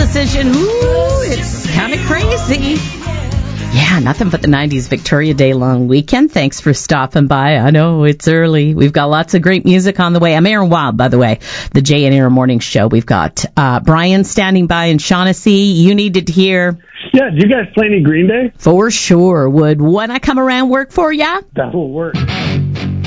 decision. Ooh, it's kind of crazy. Yeah, nothing but the 90s Victoria Day long weekend. Thanks for stopping by. I know it's early. We've got lots of great music on the way. I'm Aaron Wild, by the way, the Jay and Aaron Morning Show. We've got Brian standing by in Shaughnessy. You needed to hear. Yeah, do you guys play any Green Day? For sure. Would when I come around work for ya? That will work.